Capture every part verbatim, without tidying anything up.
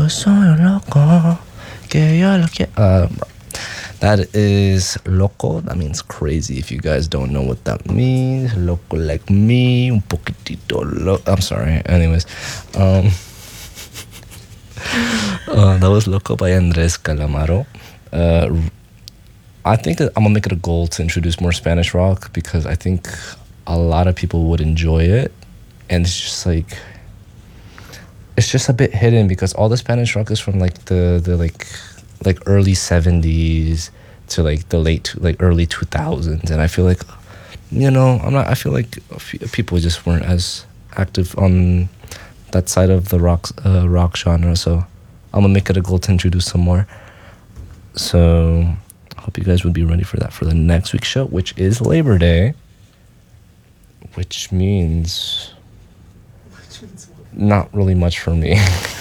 Yo soy loco, que yo lo quiero. Uh, that is loco. That means crazy. If you guys don't know what that means, loco like me, un poquitito lo. I'm sorry. Anyways, um, uh, that was Loco by Andres Calamaro. Uh, I think that I'm gonna make it a goal to introduce more Spanish rock because I think a lot of people would enjoy it, and it's just like it's just a bit hidden because all the Spanish rock is from like the the like like early seventies to like the late like early two thousands, and I feel like you know I'm not I feel like a few people just weren't as active on that side of the rock uh, rock genre, so I'm gonna make it a goal to introduce some more. So hope you guys would be ready for that for the next week's show, which is Labor Day, which means not really much for me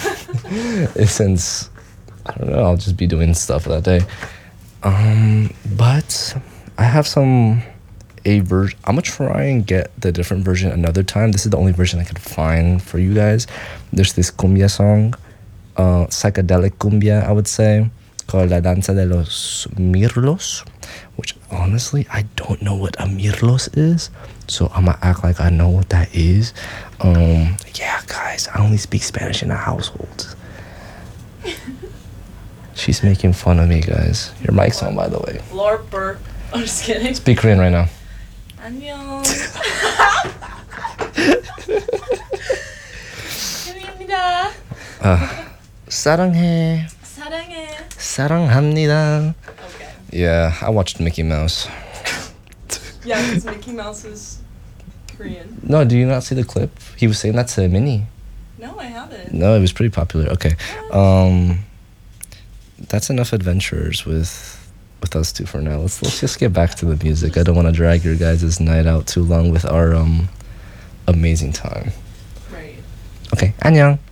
since I don't know, I'll just be doing stuff that day. Um, but I have some a version. I'm gonna try and get the different version another time. This is the only version I could find for you guys. There's this cumbia song, uh, psychedelic cumbia, I would say, called La Danza de los Mirlos, which honestly I don't know what a mirlos is, so I'm gonna act like I know what that is. Um, yeah, guys, I only speak Spanish in the household. She's making fun of me, guys. Your mic's on, by the way. Lorper. I'm just kidding. Speak Korean right now. 안녕. 혜미입니다. Uh, 사랑해. 사랑해. 사랑합니다. Okay. Yeah, I watched Mickey Mouse. Yeah, because Mickey Mouse is Korean. No, do you not see the clip? He was saying that to Minnie. No, I haven't. No, it was pretty popular. Okay. Um, that's enough adventures with with us two for now. Let's let's just get back to the music. I don't want to drag your guys' night out too long with our um amazing time. Right. Okay, 안녕.